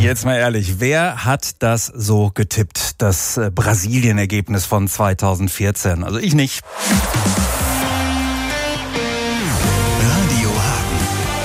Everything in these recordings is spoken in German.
Jetzt mal ehrlich, wer hat das so getippt, das Brasilien-Ergebnis von 2014? Also ich nicht. Radio Hagen.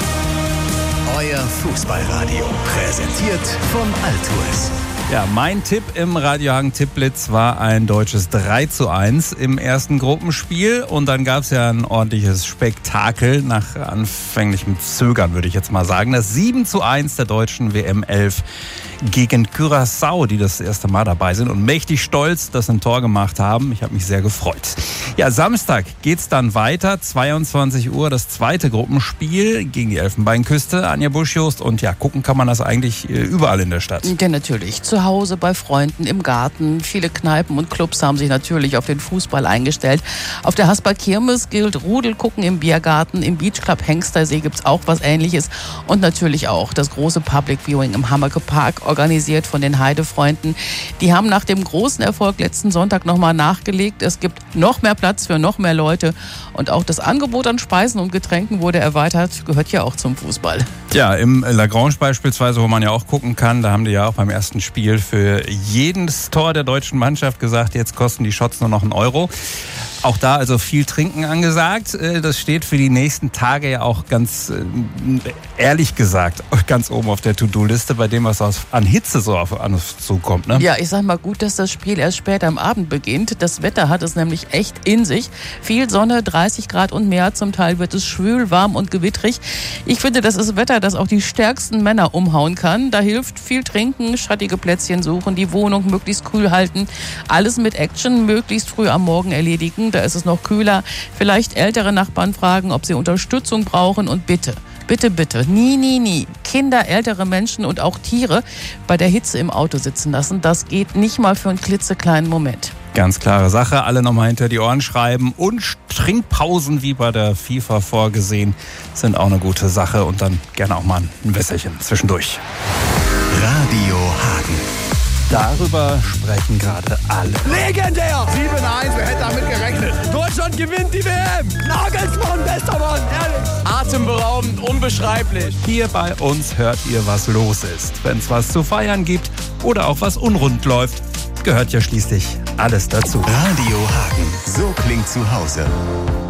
Euer Fußballradio. Präsentiert von Altues. Ja, mein Tipp im Radio Hagen Tippblitz war ein deutsches 3:1 im ersten Gruppenspiel. Und dann gab es ja ein ordentliches Spektakel nach anfänglichem Zögern, würde ich jetzt mal sagen. Das 7:1 der deutschen WM11 gegen Curaçao, die das erste Mal dabei sind und mächtig stolz, dass sie ein Tor gemacht haben. Ich habe mich sehr gefreut. Ja, Samstag geht's dann weiter, 22 Uhr, das zweite Gruppenspiel gegen die Elfenbeinküste. Anja Busch-Jost, und ja, gucken kann man das eigentlich überall in der Stadt. Ja, natürlich. Zu Hause, bei Freunden, im Garten. Viele Kneipen und Clubs haben sich natürlich auf den Fußball eingestellt. Auf der Hasper Kirmes gilt Rudelgucken im Biergarten. Im Beachclub Hengstersee gibt's auch was Ähnliches. Und natürlich auch das große Public Viewing im Hammerke Park, organisiert von den Heidefreunden. Die haben nach dem großen Erfolg letzten Sonntag nochmal nachgelegt. Es gibt noch mehr Platz für noch mehr Leute. Und auch das Angebot an Speisen und Getränken wurde erweitert. Gehört ja auch zum Fußball. Ja, im Lagrange beispielsweise, wo man ja auch gucken kann, da haben die ja auch beim ersten Spiel für jedes Tor der deutschen Mannschaft gesagt, jetzt kosten die Shots nur noch €1. Auch da also viel Trinken angesagt. Das steht für die nächsten Tage ja auch ganz ehrlich gesagt ganz oben auf der To-Do-Liste, bei dem, was an Hitze so auf uns zukommt. Ne? Ja, ich sag mal gut, dass das Spiel erst später am Abend beginnt. Das Wetter hat es nämlich echt in sich. Viel Sonne, 30 Grad und mehr. Zum Teil wird es schwül, warm und gewittrig. Ich finde, das ist Wetter, das auch die stärksten Männer umhauen kann. Da hilft viel trinken, schattige Plätzchen suchen, die Wohnung möglichst kühl halten. Alles mit Action, möglichst früh am Morgen erledigen. Da ist es noch kühler. Vielleicht ältere Nachbarn fragen, ob sie Unterstützung brauchen. Und bitte, nie Kinder, ältere Menschen und auch Tiere bei der Hitze im Auto sitzen lassen. Das geht nicht mal für einen klitzekleinen Moment. Ganz klare Sache. Alle nochmal hinter die Ohren schreiben. Und Trinkpausen, wie bei der FIFA vorgesehen, sind auch eine gute Sache. Und dann gerne auch mal ein Wässerchen zwischendurch. Radio Hagen. Darüber sprechen gerade alle. Legendär! 7:1, wer hätte damit gerechnet? Deutschland gewinnt die WM! Nagelsmann, bester Mann, ehrlich! Atemberaubend, unbeschreiblich. Hier bei uns hört ihr, was los ist. Wenn es was zu feiern gibt oder auch was unrund läuft, gehört ja schließlich alles dazu. Radio Hagen, so klingt zu Hause.